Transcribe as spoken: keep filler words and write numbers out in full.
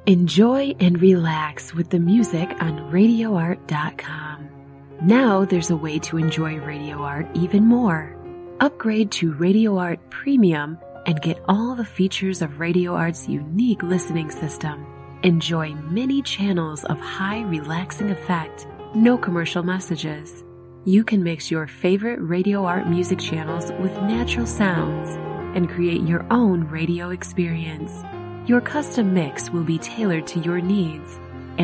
Enjoy and relax with the music on radio art dot com. Now there's a way to enjoy Radio Art even more. Upgrade to Radio Art Premium and get all the features of Radio Art's unique listening system. Enjoy many channels of high relaxing effect, no commercial messages. You can mix your favorite Radio Art music channels with natural sounds and create your own radio experience. Your custom mix will be tailored to your needs